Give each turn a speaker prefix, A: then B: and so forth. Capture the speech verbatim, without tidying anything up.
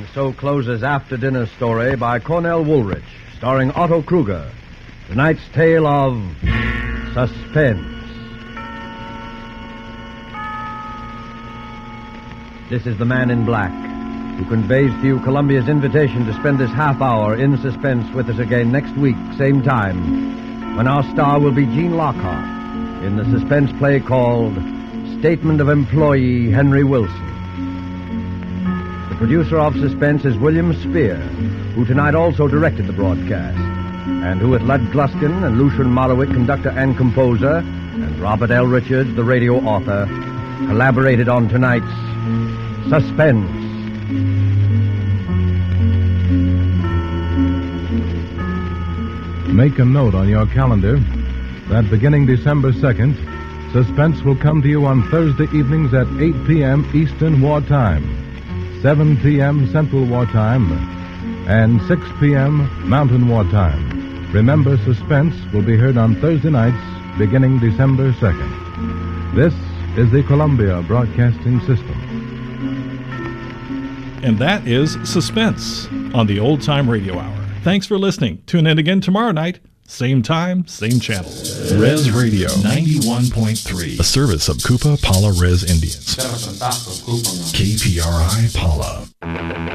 A: And so closes After Dinner Story by Cornell Woolrich, starring Otto Kruger. Tonight's tale of suspense. This is the Man in Black, who conveys to you Columbia's invitation to spend this half hour in suspense with us again next week, same time, when our star will be Gene Lockhart in the suspense play called Statement of Employee Henry Wilson. The producer of Suspense is William Spear, who tonight also directed the broadcast, and who with Lud Gluskin and Lucian Morawick, conductor and composer, and Robert L. Richards, the radio author, collaborated on tonight's Suspense.
B: Make a note on your calendar that beginning December second, Suspense will come to you on Thursday evenings at eight p.m. Eastern Wartime, seven p.m. Central Wartime, and six p.m. Mountain Wartime. Remember, Suspense will be heard on Thursday nights beginning December second. This is the Columbia Broadcasting System.
C: And that is Suspense on the Old Time Radio Hour. Thanks for listening. Tune in again tomorrow night. Same time, same channel.
D: Res Radio ninety-one point three. A service of Koopa Pala Res Indians. K P R I Pala.